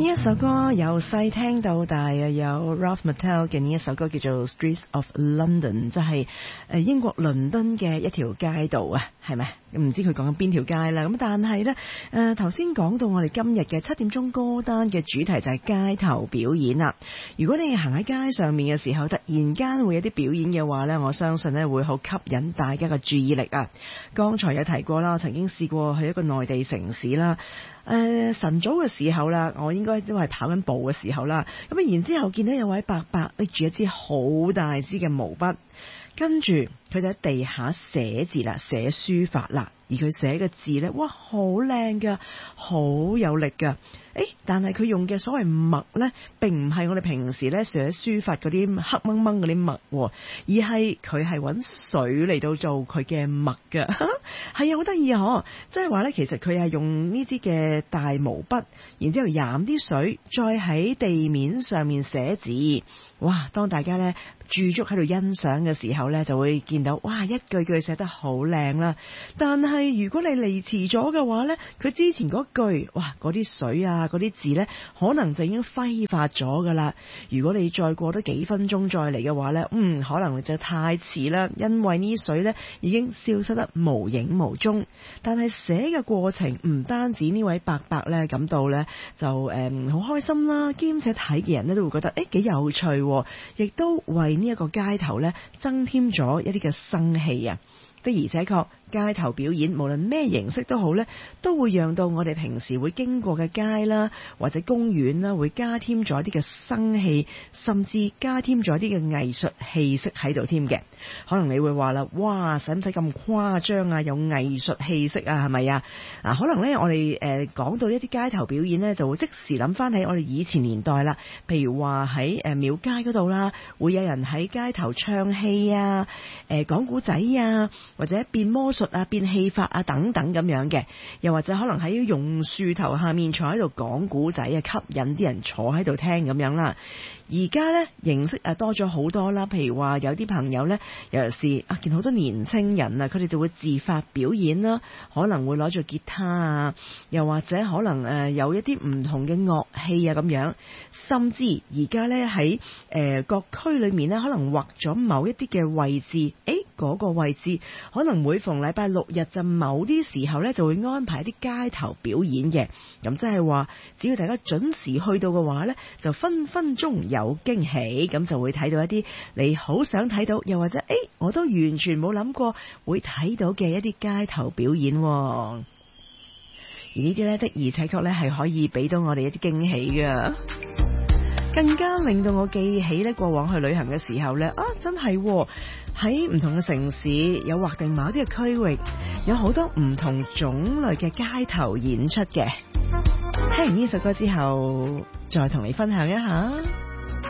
呢一首歌由細聽到大啊，有 Ralph Mattel 嘅呢一首歌叫做 Streets of London， 即係英國倫敦嘅一條街道啊，係咪？唔知佢講緊邊條街啦。咁但係呢，頭先講到我哋今日嘅7點鐘歌單嘅主題就係街頭表演啦。如果你行喺街上面嘅時候，突然間會有啲表演嘅話呢，我相信呢會好吸引大家嘅注意力啊。剛才有提過啦，我曾經試過去一個內地城市啦。晨早嘅時候啦，我應該都係跑緊步嘅時候啦。咁啊，然之後見到有位伯伯拎住一支好大支嘅毛筆，跟住佢就喺地下寫字啦，寫書法啦。而佢寫嘅字呢，哇，好靚噶，好有力噶。但係佢用嘅所謂墨呢，並唔係我哋平時呢寫書法嗰啲黑掹掹嗰啲墨，而係佢係揾水嚟到做佢嘅墨噶。係啊，好得意啊！即係話呢，其實佢係用呢支嘅大毛筆，然之後染啲水，再喺地面上面寫字。哇！當大家呢駐足喺度欣賞嘅時候呢，就會見到哇，一句句寫得好靚啦。但係如果你嚟遲咗嘅話呢，佢之前嗰句哇，嗰啲水啊，嗰啲字呢，可能就已經揮發咗噶啦。如果你再過多幾分鐘再嚟嘅話呢，可能就太遲啦，因為呢啲水呢已經消失得無影無蹤。但係寫嘅過程唔單止呢位伯伯呢感到呢就好開心啦，兼且睇嘅人呢都會覺得幾有趣，亦都為呢一個街頭呢增添咗一啲嘅生氣啊！的而且確，街頭表演無論咩形式都好呢，都會讓到我哋平時會經過嘅街啦，或者公園啦，會加添咗一啲嘅生氣，甚至加添咗一啲嘅藝術氣息喺度添嘅。可能你會話啦，哇，使唔使咁誇張啊？有藝術氣息啊，係咪啊？可能呢，我哋講到一啲街頭表演呢，就會即時諗翻起我哋以前年代啦。譬如話喺廟街嗰度啦，會有人喺街頭唱戲啊，講古仔啊，或者變魔術啊、變戲法啊等等咁樣嘅，又或者可能喺榕樹頭下面坐喺度講古仔啊，吸引啲人坐喺度聽咁樣啦。而家呢，形式多咗好多啦，譬如話有啲朋友呢，尤其是見好多年青人啊，佢哋就會自發表演啦，可能會攞住吉他啊，又或者可能有一啲唔同嘅樂器啊咁樣，甚至而家呢，喺各區裏面呢，可能劃咗某一啲嘅位置，嗰個位置可能每逢禮拜六日就某啲時候呢，就會安排啲街頭表演嘅。咁即係話，只要大家準時去到嘅話呢，就分分鐘有驚喜，咁就會睇到一啲你好想睇到，又或者我都完全冇諗過會睇到嘅一啲街頭表演。而呢啲呢，的而且確呢係可以俾到我哋一啲驚喜噶。更加令到我記起呢，過往去旅行嘅時候呢，真係喺唔同嘅城市有劃定某啲嘅區域，有好多唔同種類嘅街頭演出嘅。聽完呢首歌之後，再同你分享一下。